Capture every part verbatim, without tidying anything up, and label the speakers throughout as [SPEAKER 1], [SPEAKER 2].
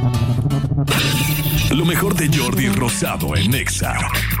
[SPEAKER 1] Lo mejor de Jordi Rosado en Nexa.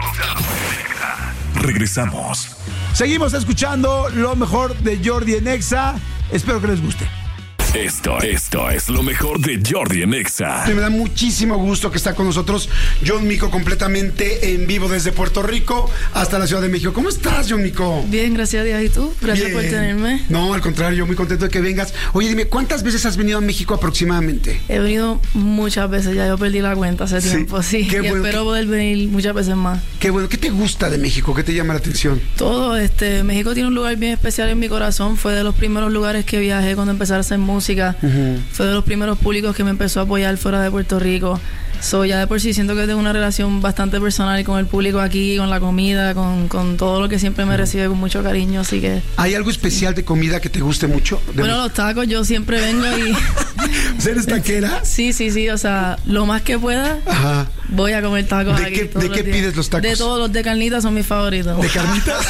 [SPEAKER 1] Regresamos.
[SPEAKER 2] Seguimos escuchando lo mejor de Jordi en Nexa. Espero que les guste.
[SPEAKER 1] Esto, esto es lo mejor de Jordi en Nexa.
[SPEAKER 3] Me da muchísimo gusto que está con nosotros John Mico, completamente en vivo desde Puerto Rico hasta la Ciudad de México. ¿Cómo estás, John Mico?
[SPEAKER 4] Bien, gracias a Dios. ¿Y tú? Gracias
[SPEAKER 3] Bien.
[SPEAKER 4] por tenerme.
[SPEAKER 3] No, al contrario, muy contento de que vengas. Oye, dime, ¿cuántas veces has venido a México aproximadamente?
[SPEAKER 4] He venido muchas veces, ya yo perdí la cuenta hace
[SPEAKER 3] Sí.
[SPEAKER 4] tiempo, sí.
[SPEAKER 3] Qué
[SPEAKER 4] y
[SPEAKER 3] bueno
[SPEAKER 4] espero
[SPEAKER 3] que-
[SPEAKER 4] poder venir muchas veces más.
[SPEAKER 3] Qué bueno. ¿Qué te gusta de México? ¿Qué te llama la atención?
[SPEAKER 4] Todo, este, México tiene un lugar bien especial en mi corazón. Fue de los primeros lugares que viajé cuando empecé a hacer música.
[SPEAKER 3] Uh-huh.
[SPEAKER 4] Fue de los primeros públicos que me empezó a apoyar fuera de Puerto Rico. So, ya de por sí siento que tengo una relación bastante personal con el público aquí, con la comida, con, con todo lo que siempre me recibe con mucho cariño, así que...
[SPEAKER 3] ¿Hay algo especial de comida que te guste mucho? De
[SPEAKER 4] Bueno, los tacos, yo siempre vengo y...
[SPEAKER 3] ¿Eres taquera?
[SPEAKER 4] Sí, sí, sí, o sea, lo más que pueda,
[SPEAKER 3] Ajá.
[SPEAKER 4] voy a comer tacos
[SPEAKER 3] ¿De
[SPEAKER 4] aquí
[SPEAKER 3] qué-
[SPEAKER 4] todos
[SPEAKER 3] de
[SPEAKER 4] los
[SPEAKER 3] qué
[SPEAKER 4] días.
[SPEAKER 3] pides los tacos?
[SPEAKER 4] De todos los de carnitas son mis favoritos.
[SPEAKER 3] ¿De carnitas?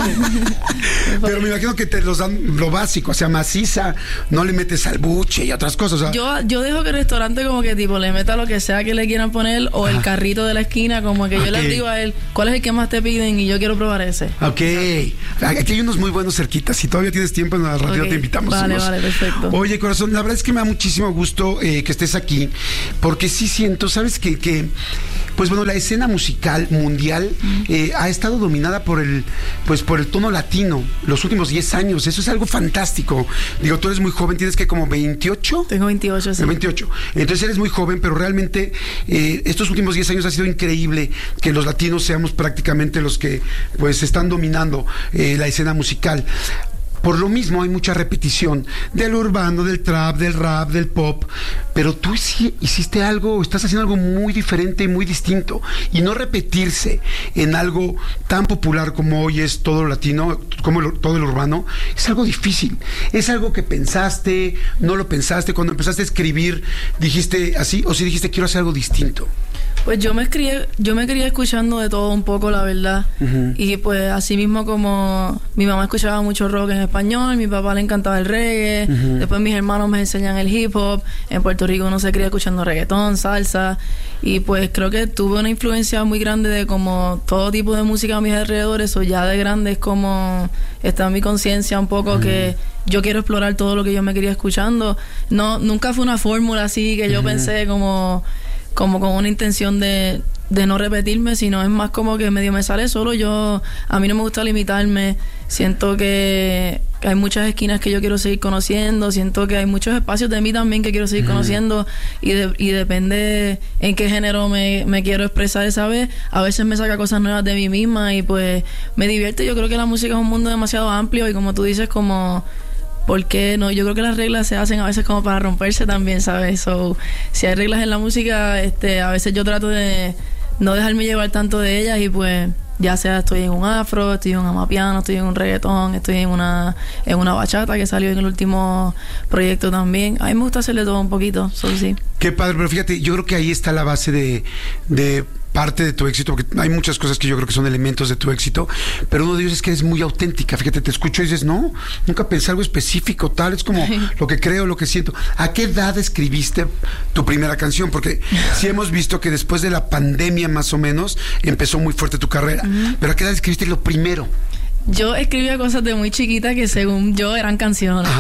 [SPEAKER 3] Pero me imagino que te los dan lo básico, o sea, maciza, no le metes salbuche y otras cosas. O sea,
[SPEAKER 4] Yo, yo dejo que el restaurante como que tipo le meta lo que sea que le quieran poner o el carrito de la esquina, como que yo
[SPEAKER 3] Ok.
[SPEAKER 4] le digo a él, ¿cuál es el que más te piden? Y yo quiero probar ese.
[SPEAKER 3] Ok. Aquí hay unos muy buenos cerquitas. Si todavía tienes tiempo, en el ratito
[SPEAKER 4] Ok.
[SPEAKER 3] te invitamos.
[SPEAKER 4] Vale,
[SPEAKER 3] unos.
[SPEAKER 4] vale, perfecto.
[SPEAKER 3] Oye, corazón, la verdad es que me da muchísimo gusto eh, que estés aquí, porque sí siento, ¿sabes qué? Que, pues bueno, la escena musical mundial eh, ha estado dominada por el, pues por el tono latino los últimos diez años. Eso es algo fantástico. Digo, tú eres muy joven, tienes que como veintiocho.
[SPEAKER 4] Tengo veintiocho, sí.
[SPEAKER 3] veintiocho. Entonces eres muy joven, pero realmente eh, estos últimos diez años ha sido increíble que los latinos seamos prácticamente los que pues están dominando eh, la escena musical. Por lo mismo hay mucha repetición del urbano, del trap, del rap, del pop, pero tú sí hiciste algo, estás haciendo algo muy diferente y muy distinto, y no repetirse en algo tan popular como hoy es todo lo latino, como lo, todo el urbano, es algo difícil, es algo que pensaste, no lo pensaste, cuando empezaste a escribir, dijiste así, o si dijiste quiero hacer algo distinto.
[SPEAKER 4] Pues yo me crié, yo me crié escuchando de todo un poco, la verdad.
[SPEAKER 3] Uh-huh.
[SPEAKER 4] Y pues así mismo como mi mamá escuchaba mucho rock en español, mi papá le encantaba el reggae,
[SPEAKER 3] Uh-huh.
[SPEAKER 4] después mis hermanos me enseñan el hip hop, en Puerto Rico uno se cría escuchando reggaetón, salsa, y pues creo que tuve una influencia muy grande de como todo tipo de música a mis alrededores, o ya de grande es como está en mi conciencia un poco uh-huh. que yo quiero explorar todo lo que yo me quería escuchando. No, nunca fue una fórmula así que yo uh-huh. pensé como... como con una intención de, de no repetirme, sino es más como que medio me sale solo. Yo, a mí no me gusta limitarme, siento que hay muchas esquinas que yo quiero seguir conociendo, siento que hay muchos espacios de mí también que quiero seguir uh-huh. conociendo, y, de, y depende en qué género me, me quiero expresar esa vez. A veces me saca cosas nuevas de mí misma y pues me divierte. Yo creo que la música es un mundo demasiado amplio y como tú dices, como... porque no, yo creo que las reglas se hacen a veces como para romperse también, ¿sabes? So, si hay reglas en la música, este, a veces yo trato de no dejarme llevar tanto de ellas, y pues ya sea estoy en un afro, estoy en un amapiano, estoy en un reggaetón, estoy en una en una bachata que salió en el último proyecto también. A mí me gusta hacerle todo un poquito, so, sí.
[SPEAKER 3] Qué padre, pero fíjate, yo creo que ahí está la base de, de parte de tu éxito, porque hay muchas cosas que yo creo que son elementos de tu éxito, pero uno de ellos es que eres muy auténtica. Fíjate, te escucho y dices, no, nunca pensé algo específico, tal, es como lo que creo, lo que siento. ¿A qué edad escribiste tu primera canción? Porque sí hemos visto que después de la pandemia más o menos empezó muy fuerte tu carrera, uh-huh. pero ¿a qué edad escribiste lo primero?
[SPEAKER 4] Yo escribía cosas de muy chiquita que según yo eran canciones.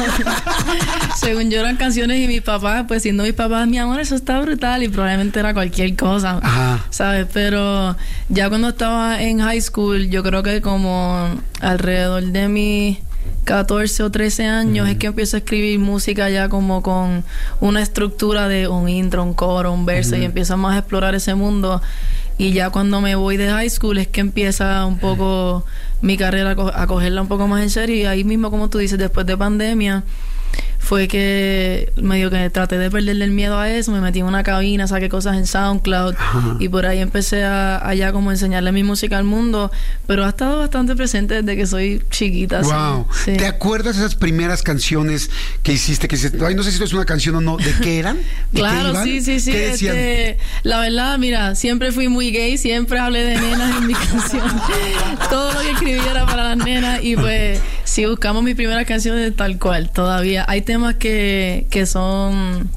[SPEAKER 4] Según yo eran canciones, y mis papás, pues siendo mis papás, mi amor, eso está brutal, y probablemente era cualquier cosa,
[SPEAKER 3] Ajá.
[SPEAKER 4] ¿sabes? Pero ya cuando estaba en high school, yo creo que como alrededor de mis catorce o trece años uh-huh. es que empiezo a escribir música ya como con una estructura de un intro, un coro, un verso, uh-huh. y empiezo más a explorar ese mundo. Y ya cuando me voy de high school es que empieza un poco mi carrera a, co- a cogerla un poco más en serio. Y ahí mismo, como tú dices, después de pandemia, fue que medio que traté de perderle el miedo a eso. Me metí en una cabina, saqué cosas en SoundCloud, ajá. y por ahí empecé a, a ya como enseñarle mi música al mundo. Pero ha estado bastante presente desde que soy chiquita.
[SPEAKER 3] Wow.
[SPEAKER 4] Sí.
[SPEAKER 3] ¿Te acuerdas de esas primeras canciones que hiciste? Que dices, ay, no sé si esto es una canción o no. ¿De qué eran? ¿De
[SPEAKER 4] claro,
[SPEAKER 3] qué
[SPEAKER 4] sí, sí, sí.
[SPEAKER 3] ¿Qué decían?
[SPEAKER 4] Este, la verdad, mira, siempre fui muy gay, siempre hablé de nenas en mi canción. Todo lo que escribí era para las nenas, y pues si buscamos mis primeras canciones tal cual, todavía hay temas que, que son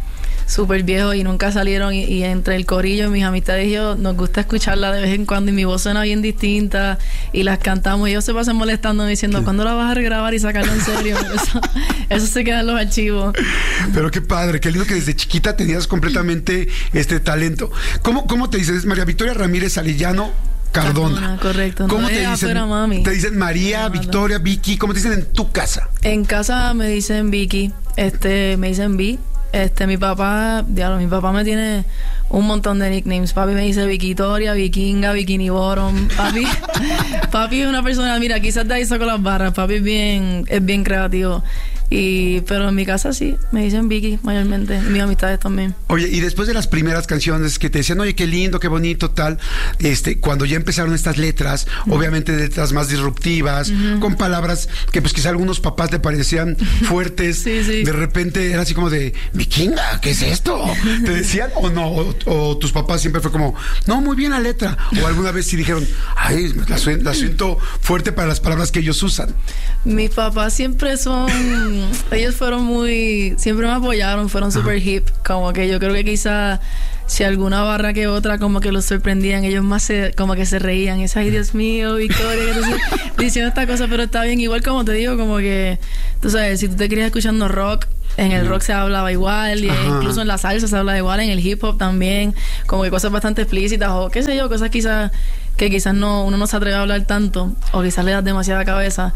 [SPEAKER 4] súper viejos y nunca salieron. Y, y entre el corillo y mis amistades y yo, nos gusta escucharla de vez en cuando y mi voz suena bien distinta y las cantamos y ellos se pasan molestando diciendo, sí. ¿Cuándo la vas a regrabar y sacarla en serio? Eso, eso se queda en los archivos.
[SPEAKER 3] Pero qué padre, qué lindo que desde chiquita tenías completamente este talento. ¿Cómo, cómo te dices? María Victoria Ramírez Arellano Cardona.
[SPEAKER 4] Cardona, correcto.
[SPEAKER 3] ¿Cómo
[SPEAKER 4] no
[SPEAKER 3] te dicen?
[SPEAKER 4] Afuera, mami.
[SPEAKER 3] Te dicen María,
[SPEAKER 4] no,
[SPEAKER 3] Victoria,
[SPEAKER 4] no.
[SPEAKER 3] Vicky. ¿Cómo te dicen en tu casa?
[SPEAKER 4] En casa me dicen Vicky, este, me dicen Vi. Este, mi papá, diablo, mi papá me tiene un montón de nicknames. Papi me dice Victoria, Vikinga, Bikini Bottom. Papi, papi es una persona, mira, quizás de ahí saco las barras. Papi es bien, es bien creativo. Y, pero en mi casa sí, me dicen Vicky mayormente, y mis amistades también.
[SPEAKER 3] Oye, y después de las primeras canciones que te decían, oye, qué lindo, qué bonito, tal, este, cuando ya empezaron estas letras, uh-huh. obviamente letras más disruptivas, uh-huh. con palabras que pues quizá algunos papás le parecían fuertes,
[SPEAKER 4] sí, sí.
[SPEAKER 3] de repente era así como de, Vikinga, ¿qué es esto? ¿Te decían o no? O, o tus papás siempre fue como, no, muy bien la letra, o alguna vez sí dijeron, ay, la, su- la siento fuerte para las palabras que ellos usan.
[SPEAKER 4] Mis papás siempre son, ellos fueron muy, siempre me apoyaron, fueron super hip, como que yo creo que quizá si alguna barra que otra como que los sorprendían, ellos más se, como que se reían, y es, ay Dios mío, Victoria, que tú diciendo esta cosa, pero está bien, igual como te digo, como que, tú sabes, si tú te querías escuchando rock, en el rock se hablaba igual, y incluso en la salsa se habla igual, en el hip hop también, como que cosas bastante explícitas, o qué sé yo, cosas quizás que quizás no uno no se atreve a hablar tanto, o quizás le das demasiada cabeza.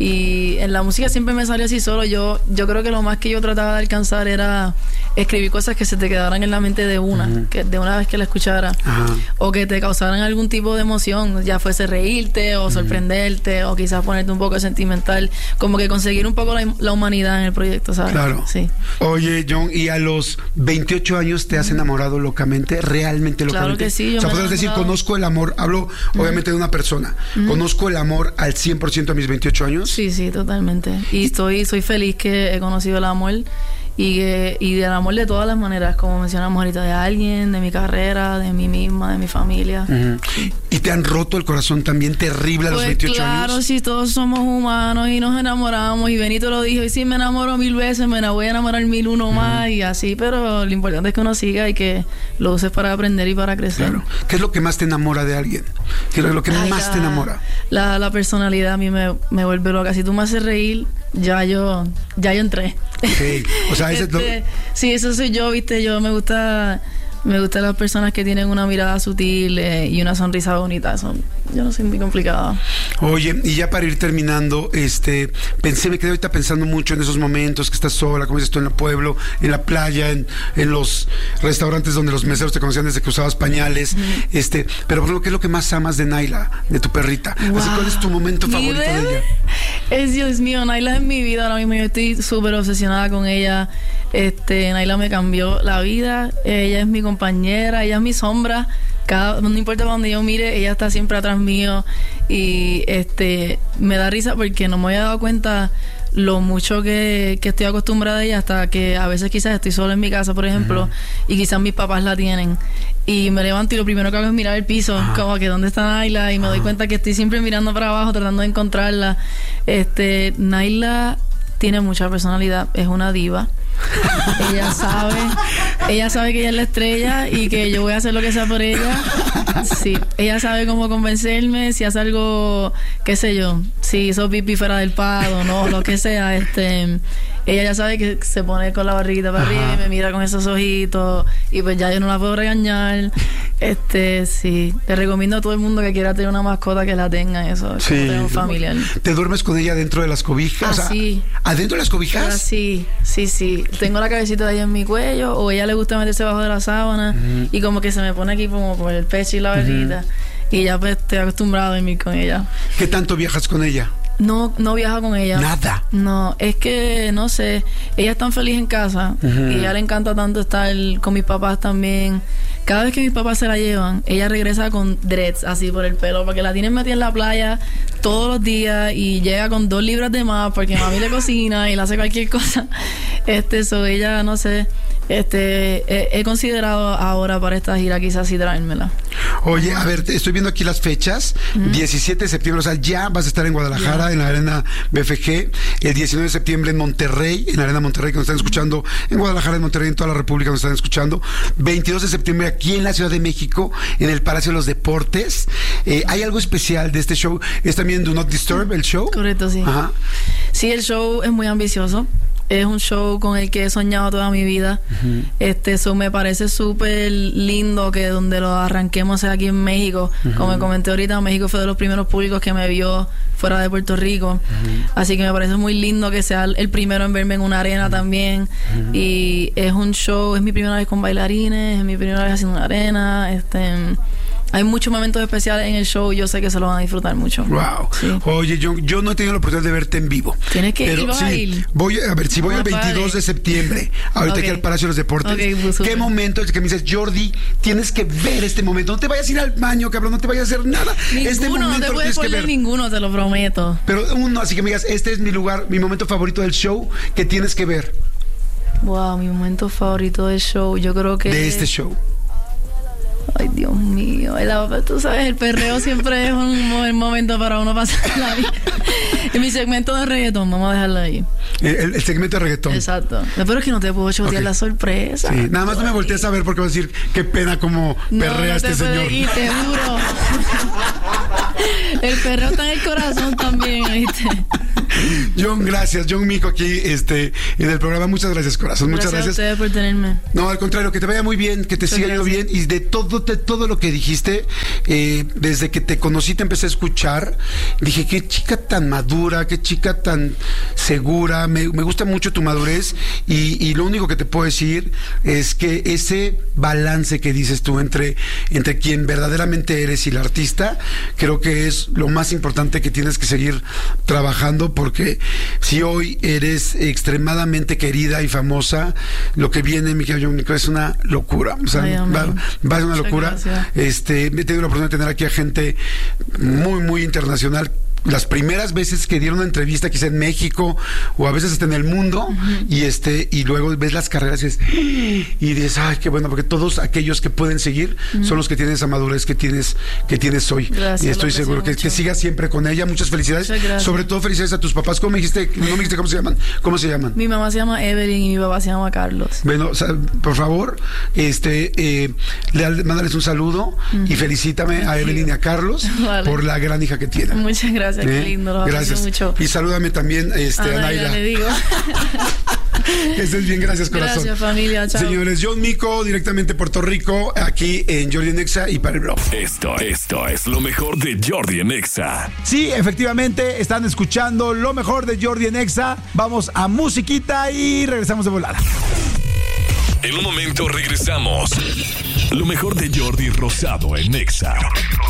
[SPEAKER 4] Y en la música siempre me salió así solo. Yo yo creo que lo más que yo trataba de alcanzar era escribir cosas que se te quedaran en la mente de una, uh-huh. que de una vez que la escuchara, uh-huh. o que te causaran algún tipo de emoción, ya fuese reírte o uh-huh. sorprenderte, o quizás ponerte un poco sentimental, como que conseguir un poco la, la humanidad en el proyecto, ¿sabes?
[SPEAKER 3] Claro.
[SPEAKER 4] Sí.
[SPEAKER 3] Oye, John, ¿y a los veintiocho años te has enamorado locamente? ¿Realmente locamente?
[SPEAKER 4] Claro que sí. Yo
[SPEAKER 3] o sea,
[SPEAKER 4] me
[SPEAKER 3] podrías decir, conozco el amor, hablo uh-huh. obviamente de una persona, uh-huh. conozco el amor al cien por ciento a mis veintiocho años.
[SPEAKER 4] Sí, sí, totalmente. Y, y estoy, soy feliz que he conocido el amor. Y, que, y del amor de todas las maneras, como mencionamos ahorita, de alguien, de mi carrera, de mí misma, de mi familia. Uh-huh. Sí.
[SPEAKER 3] ¿Y te han roto el corazón también terrible a
[SPEAKER 4] pues
[SPEAKER 3] los veintiocho
[SPEAKER 4] claro,
[SPEAKER 3] años?
[SPEAKER 4] Claro, sí, todos somos humanos y nos enamoramos. Y Benito lo dijo, y sí, me enamoro mil veces, me voy a enamorar mil uno uh-huh. más y así. Pero lo importante es que uno siga y que lo uses para aprender y para crecer.
[SPEAKER 3] Claro. ¿Qué es lo que más te enamora de alguien? ¿Qué es lo que Ay, más la, te enamora?
[SPEAKER 4] La, la personalidad a mí me, me vuelve loca. Si tú me haces reír, ya yo, ya yo entré.
[SPEAKER 3] Okay. O sea, ese
[SPEAKER 4] este,
[SPEAKER 3] es lo...
[SPEAKER 4] Sí, eso soy yo, viste, yo me gusta, me gustan las personas que tienen una mirada sutil eh, y una sonrisa bonita. Son, yo no soy muy complicada.
[SPEAKER 3] Oye, y ya para ir terminando, este, pensé, me quedé ahorita pensando mucho en esos momentos que estás sola, como dices tú, en el pueblo, en la playa, en, en los restaurantes donde los meseros te conocían desde que usabas pañales, mm. este, pero por lo que es lo que más amas de Naila, de tu perrita. Wow. Así, ¿cuál es tu momento favorito de ella?
[SPEAKER 4] Es, Dios mío, Naila es mi vida ahora mismo, yo estoy súper obsesionada con ella. Este, Naila me cambió la vida, ella es mi compañera, ella es mi sombra. Cada, no importa para donde yo mire, ella está siempre atrás mío y este me da risa porque no me había dado cuenta lo mucho que, que estoy acostumbrada a ella, hasta que a veces quizás estoy sola en mi casa, por ejemplo, uh-huh. y quizás mis papás la tienen y me levanto y lo primero que hago es mirar el piso, uh-huh. como que dónde está Naila, y me uh-huh. doy cuenta que estoy siempre mirando para abajo tratando de encontrarla. Este, Naila tiene mucha personalidad, es una diva. Ella sabe, ella sabe que ella es la estrella y que yo voy a hacer lo que sea por ella. Sí, ella sabe cómo convencerme, si hace algo, qué sé yo, si hizo pipí fuera del pado, no, lo que sea, este, ella ya sabe que se pone con la barriguita para Ajá. arriba y me mira con esos ojitos y pues ya yo no la puedo regañar. Este, sí, te recomiendo a todo el mundo que quiera tener una mascota que la tenga, eso, es
[SPEAKER 3] sí.
[SPEAKER 4] como un familiar.
[SPEAKER 3] ¿Te duermes con ella dentro de las cobijas?
[SPEAKER 4] Ah,
[SPEAKER 3] o sea,
[SPEAKER 4] sí.
[SPEAKER 3] ¿adentro de las cobijas?
[SPEAKER 4] Ah, sí, sí, sí. Tengo la cabecita de ella en mi cuello, o ella le gusta meterse bajo de la sábana uh-huh. y como que se me pone aquí como por el pecho y la barriguita. Uh-huh. Y ya pues estoy acostumbrado a dormir con ella.
[SPEAKER 3] ¿Qué tanto viajas con ella?
[SPEAKER 4] No, no viajo con ella.
[SPEAKER 3] Nada.
[SPEAKER 4] No, es que, no sé, ella es tan feliz en casa uh-huh. y a ella le encanta tanto estar con mis papás también. Cada vez que mis papás se la llevan, ella regresa con dreads así por el pelo, porque la tienen metida en la playa todos los días y llega con dos libras de más porque mami le cocina y le hace cualquier cosa. Este, eso, ella, no sé, este he, he considerado ahora para esta gira quizás sí traérmela.
[SPEAKER 3] Oye, a ver, estoy viendo aquí las fechas. Uh-huh. diecisiete de septiembre, o sea, ya vas a estar en Guadalajara, yeah. en la Arena B F G. El diecinueve de septiembre en Monterrey, en la Arena Monterrey, que nos están escuchando. En Guadalajara, en Monterrey, en toda la República nos están escuchando. veintidós de septiembre aquí en la Ciudad de México, en el Palacio de los Deportes. Eh, hay algo especial de este show. Es también Do Not Disturb, el show.
[SPEAKER 4] Correcto, sí.
[SPEAKER 3] Ajá.
[SPEAKER 4] Sí, el show es muy ambicioso. Es un show con el que he soñado toda mi vida. Uh-huh. Este, eso me parece súper lindo que donde lo arranquemos sea aquí en México. Uh-huh. Como comenté ahorita, México fue de los primeros públicos que me vio fuera de Puerto Rico. Uh-huh. Así que me parece muy lindo que sea el primero en verme en una arena uh-huh. también. Uh-huh. Y es un show, es mi primera vez con bailarines, es mi primera vez haciendo una arena. Este... Hay muchos momentos especiales en el show. Yo sé que se lo van a disfrutar mucho.
[SPEAKER 3] Wow. Sí. Oye, yo, yo no he tenido la oportunidad de verte en vivo.
[SPEAKER 4] Tienes que
[SPEAKER 3] pero
[SPEAKER 4] ir,
[SPEAKER 3] sí,
[SPEAKER 4] a ir.
[SPEAKER 3] Voy a ver, si voy el veintidós de septiembre, ahorita okay. que al Palacio de los Deportes. Okay, pues, ¿qué momento es que me dices, Jordi, tienes que ver este momento? No te vayas a ir al baño, cabrón, no te vayas a hacer nada.
[SPEAKER 4] Ninguno,
[SPEAKER 3] este momento
[SPEAKER 4] no te puedes poner ninguno, te lo prometo.
[SPEAKER 3] Pero uno, así que me digas, este es mi lugar, mi momento favorito del show, que tienes que ver.
[SPEAKER 4] Wow, mi momento favorito del show, yo creo que...
[SPEAKER 3] De este show.
[SPEAKER 4] Ay, Dios mío. El, tú sabes, el perreo siempre es un buen momento para uno pasar la vida. En mi segmento de reggaetón, vamos a dejarlo ahí.
[SPEAKER 3] El, el segmento de reggaetón.
[SPEAKER 4] Exacto. Pero es que no te puedo chotear okay. la sorpresa.
[SPEAKER 3] Sí. Nada más no me voltees a ver porque vas a decir qué pena como perrea
[SPEAKER 4] no, no
[SPEAKER 3] este
[SPEAKER 4] te
[SPEAKER 3] señor.
[SPEAKER 4] Y te juro. El perreo está en el corazón también, ¿viste?
[SPEAKER 3] John, gracias. John Mico aquí este, en el programa. Muchas gracias, corazón. Muchas gracias.
[SPEAKER 4] Gracias a ustedes por tenerme.
[SPEAKER 3] No, al contrario, que te vaya muy bien, que te Muchas siga yendo bien. Y de todo, de todo lo que dijiste, eh, desde que te conocí, te empecé a escuchar. Dije, qué chica tan madura, qué chica tan segura. Me, me gusta mucho tu madurez. Y, y lo único que te puedo decir es que ese balance que dices tú entre, entre quien verdaderamente eres y el artista, creo que es lo más importante que tienes que seguir trabajando, porque si hoy eres extremadamente querida y famosa, lo que viene, mi querido John Mico, es una locura. O sea, Ay, va, va a ser una locura. Este, he tenido la oportunidad de tener aquí a gente muy, muy internacional. Las primeras veces que dieron una entrevista quizá en México o a veces hasta en el mundo, uh-huh. y este y luego ves las carreras y dices, y dices, ay, qué bueno, porque todos aquellos que pueden seguir uh-huh. son los que tienen esa madurez que tienes que tienes hoy.
[SPEAKER 4] Gracias,
[SPEAKER 3] y estoy seguro que, que sigas siempre con ella. Muchas felicidades. Sobre todo felicidades a tus papás. ¿Cómo me dijiste? No me dijiste cómo se llaman. ¿Cómo se llaman?
[SPEAKER 4] Mi mamá se llama Evelyn y mi papá se llama Carlos.
[SPEAKER 3] Bueno, o sea, por favor, este eh, le, mándales un saludo uh-huh. y felicítame a Evelyn y a Carlos vale. por la gran hija que tienen.
[SPEAKER 4] Muchas gracias. Gracias,
[SPEAKER 3] ¿Eh?
[SPEAKER 4] qué lindo, lo
[SPEAKER 3] gracias
[SPEAKER 4] mucho.
[SPEAKER 3] Y salúdame también este, a Naila.
[SPEAKER 4] Le digo.
[SPEAKER 3] Que estés bien, gracias, corazón.
[SPEAKER 4] Gracias, familia, chao.
[SPEAKER 3] Señores, John Mico, directamente Puerto Rico, aquí en Jordi en Exa y para el blog.
[SPEAKER 1] Esto, esto es lo mejor de Jordi en Exa.
[SPEAKER 2] Sí, efectivamente, están escuchando lo mejor de Jordi en Exa. Vamos a musiquita y regresamos de volada.
[SPEAKER 1] En un momento regresamos. Lo mejor de Jordi Rosado en Exa.